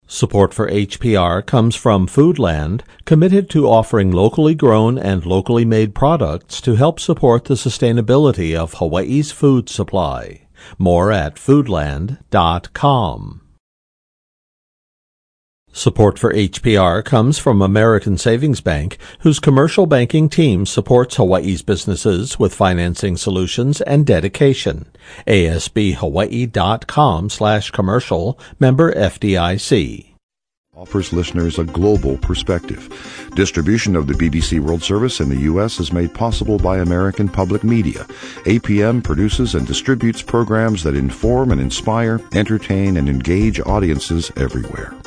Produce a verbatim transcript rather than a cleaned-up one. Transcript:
Support for H P R comes from Foodland, committed to offering locally grown and locally made products to help support the sustainability of Hawaii's food supply. More at foodland dot com. Support for H P R comes from American Savings Bank, whose commercial banking team supports Hawaii's businesses with financing solutions and dedication. A S B Hawaii dot com slash commercial, member F D I C. Offers listeners a global perspective. Distribution of the B B C World Service in the U S is made possible by American Public Media. A P M produces and distributes programs that inform and inspire, entertain, and engage audiences everywhere.